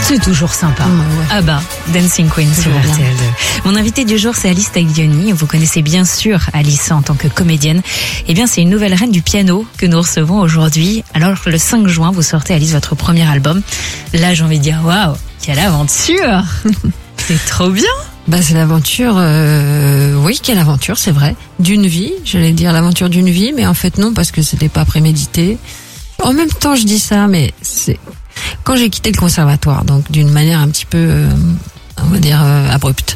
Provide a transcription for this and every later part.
C'est toujours sympa. Ouais. Ah bah, Dancing Queen sur Toujours bien. RTL2. Mon invité du jour, c'est Alice Taglioni. Vous connaissez bien sûr Alice en tant que comédienne. Eh bien, c'est une nouvelle reine du piano que nous recevons aujourd'hui. Alors, le 5 juin, vous sortez, Alice, votre premier album. Là, j'ai envie de dire, waouh, quelle aventure. C'est trop bien. Bah, c'est l'aventure, oui, quelle aventure, c'est vrai. D'une vie, j'allais dire l'aventure d'une vie, mais en fait non, parce que c'était pas prémédité. En même temps, je dis ça, mais c'est quand j'ai quitté le conservatoire, donc d'une manière un petit peu, on va dire, abrupte.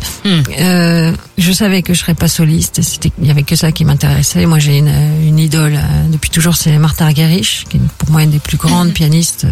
Je savais que je serais pas soliste, il y avait que ça qui m'intéressait. Moi, j'ai une idole depuis toujours, c'est Martha Argerich, qui est pour moi une des plus grandes pianistes.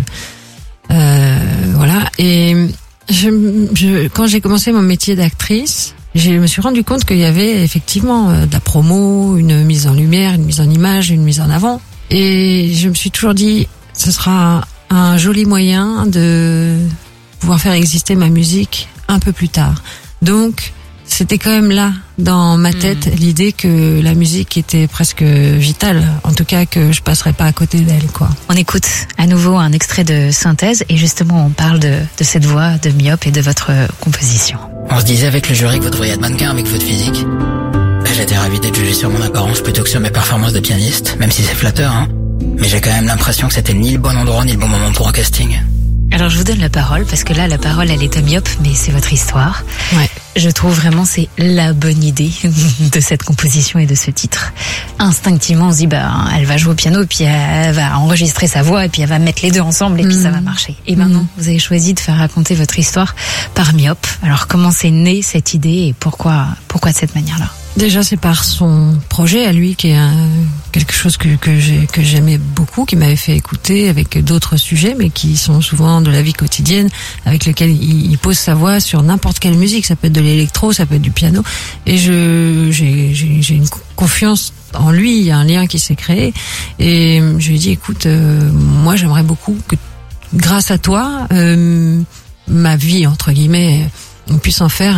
Voilà. Et quand j'ai commencé mon métier d'actrice, je me suis rendu compte qu'il y avait effectivement de la promo, une mise en lumière, une mise en image, une mise en avant. Et je me suis toujours dit, ce sera un joli moyen de pouvoir faire exister ma musique un peu plus tard. Donc, c'était quand même là, dans ma tête, l'idée que la musique était presque vitale. En tout cas, que je passerais pas à côté d'elle, quoi. On écoute à nouveau un extrait de synthèse et justement, on parle de cette voix de Myope et de votre composition. On se disait avec le jury que vous devriez être mannequin avec votre physique. J'étais ravi d'être jugé sur mon apparence plutôt que sur mes performances de pianiste, même si c'est flatteur, hein. Mais j'ai quand même l'impression que c'était ni le bon endroit ni le bon moment pour un casting. Alors je vous donne la parole parce que là la parole elle est à Myope, mais c'est votre histoire. Ouais. Je trouve vraiment c'est la bonne idée de cette composition et de ce titre. Instinctivement on se dit elle va jouer au piano puis elle va enregistrer sa voix et puis elle va mettre les deux ensemble et puis ça va marcher. Et non, vous avez choisi de faire raconter votre histoire par Myope. Alors comment c'est né cette idée et pourquoi de cette manière-là? Déjà, c'est par son projet à lui, qui est quelque chose que j'aimais beaucoup, qui m'avait fait écouter avec d'autres sujets, mais qui sont souvent de la vie quotidienne, avec lesquels il pose sa voix sur n'importe quelle musique. Ça peut être de l'électro, ça peut être du piano. Et j'ai une confiance en lui, il y a un lien qui s'est créé. Et je lui ai dit, écoute, moi j'aimerais beaucoup que, grâce à toi, ma vie, entre guillemets, on puisse en faire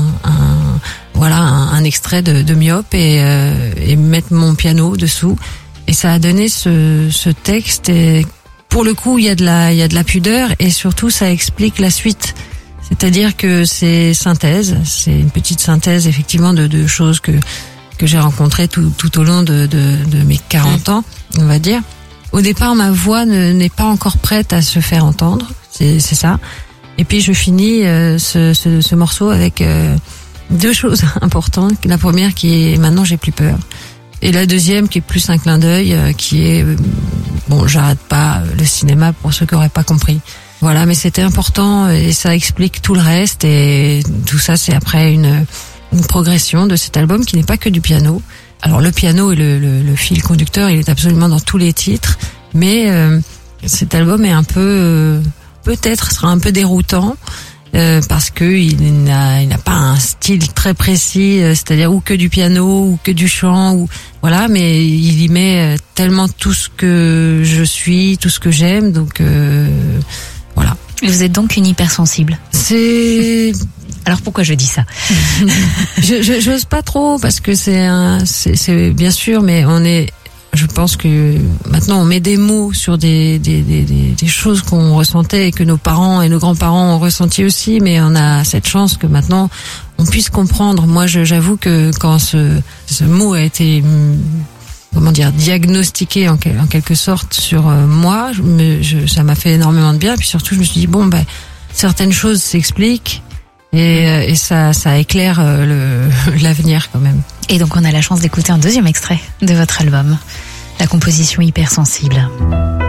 un extrait de Myope et mettre mon piano dessous. Et ça a donné ce texte. Et pour le coup, il y a de la pudeur et surtout ça explique la suite. C'est-à-dire que c'est une petite synthèse effectivement de choses que j'ai rencontrées tout au long de mes 40 ans, on va dire. Au départ, ma voix n'est pas encore prête à se faire entendre, c'est ça. Et puis je finis ce morceau avec deux choses importantes. La première qui est maintenant j'ai plus peur. Et la deuxième qui est plus un clin d'œil, qui est j'arrête pas le cinéma pour ceux qui auraient pas compris. Voilà, mais c'était important et ça explique tout le reste et tout ça c'est après une progression de cet album qui n'est pas que du piano. Alors le piano et le fil conducteur, il est absolument dans tous les titres, mais cet album est un peu peut-être sera un peu déroutant parce que il n'a pas un style très précis, c'est-à-dire ou que du piano ou que du chant ou voilà, mais il y met tellement tout ce que je suis, tout ce que j'aime, donc voilà. Et vous êtes donc une hypersensible. C'est alors pourquoi je dis ça? J'ose pas trop parce que c'est bien sûr, mais je pense que maintenant on met des mots sur des choses qu'on ressentait et que nos parents et nos grands-parents ont ressenti aussi, mais on a cette chance que maintenant on puisse comprendre. Moi, j'avoue que quand ce mot a été diagnostiqué en quelque sorte sur moi, ça m'a fait énormément de bien. Puis surtout, je me suis dit certaines choses s'expliquent et ça éclaire l'avenir quand même. Et donc on a la chance d'écouter un deuxième extrait de votre album, la composition Hypersensible.